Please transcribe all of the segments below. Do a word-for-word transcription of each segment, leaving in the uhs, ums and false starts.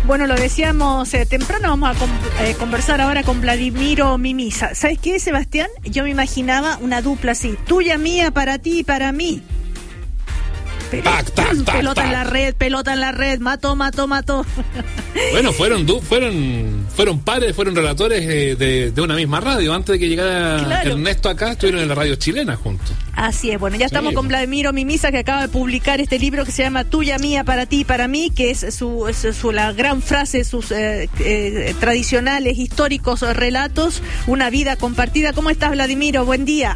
Bueno, lo decíamos eh, temprano, vamos a con, eh, conversar ahora con Vladimiro Mimisa. ¿Sabes qué, Sebastián? Yo me imaginaba una dupla así, tuya, mía, para ti y para mí. Pelota, tac, tac, tac, pelota tac. en la red, pelota en la red, mató, mató, mató. Bueno, fueron du- fueron fueron pares, fueron relatores de, de, de una misma radio. Antes de que llegara Claro. Ernesto acá, estuvieron en la radio chilena juntos. Así es, bueno, ya estamos Sí, con pues. Vladimiro Mimisa, que acaba de publicar este libro que se llama Tuya, mía, para ti y para mí, que es su, es su la gran frase, sus eh, eh, tradicionales, históricos relatos, una vida compartida. ¿Cómo estás, Vladimiro? Buen día.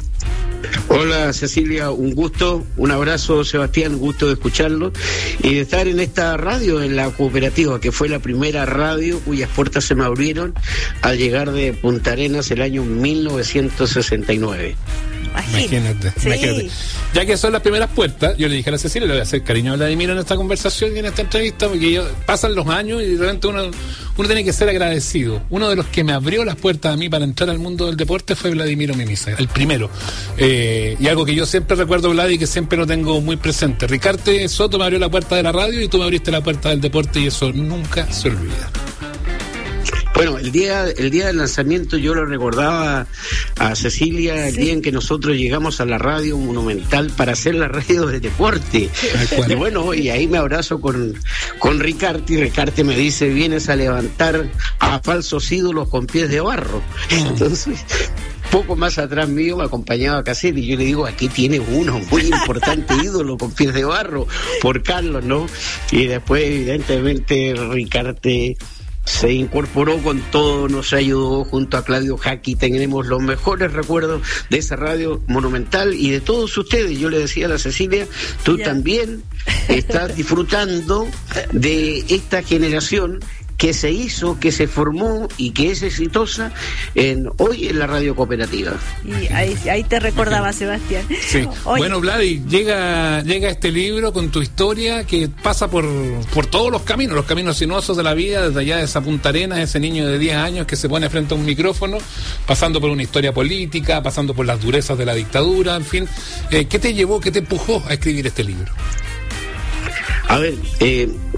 Hola Cecilia, un gusto, un abrazo Sebastián, un gusto de escucharlo y de estar en esta radio, en la cooperativa, que fue la primera radio cuyas puertas se me abrieron al llegar de Punta Arenas el año mil novecientos sesenta y nueve. Imagínate, Sí. imagínate. Ya que son las primeras puertas, yo le dije a la Cecilia, le voy a hacer cariño a Vladimiro en esta conversación y en esta entrevista, porque yo, pasan los años y de repente uno, uno tiene que ser agradecido. Uno de los que me abrió las puertas a mí para entrar al mundo del deporte fue Vladimiro Mimisa, el primero. Eh, y algo que yo siempre recuerdo, Vlad, y que siempre lo tengo muy presente. Ricarte Soto me abrió la puerta de la radio y tú me abriste la puerta del deporte, y eso nunca se olvida. Bueno, el día el día del lanzamiento yo lo recordaba a Cecilia, el Sí. día en que nosotros llegamos a la radio Monumental para hacer la radio de deporte. Y bueno, y ahí me abrazo con, con Ricarte, y Ricarte me dice, vienes a levantar a falsos ídolos con pies de barro. Entonces, poco más atrás mío me acompañaba Cassette y yo le digo, aquí tiene uno muy importante ídolo con pies de barro, por Carlos, ¿no? Y después, evidentemente, Ricarte se incorporó con todo, nos ayudó junto a Claudio Jacqui. Tenemos los mejores recuerdos de esa radio Monumental y de todos ustedes. Yo le decía a la Cecilia, tú Ya. también estás disfrutando de esta generación que se hizo, que se formó y que es exitosa en hoy en la radio cooperativa. Y ahí, ahí te recordaba, Sebastián. Sí. Oye, Bueno, Vladi, llega llega este libro con tu historia que pasa por, por todos los caminos, los caminos sinuosos de la vida, desde allá de esa Punta Arenas, ese niño de diez años que se pone frente a un micrófono, pasando por una historia política, pasando por las durezas de la dictadura, en fin. Eh, ¿Qué te llevó, qué te empujó a escribir este libro? A ver, eh,